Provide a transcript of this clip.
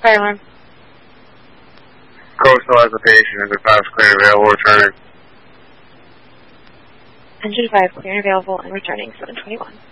Fire alarm. Coastal has a patient. Is it 5 clear and available returning? Engine 5 clear and available and returning 721.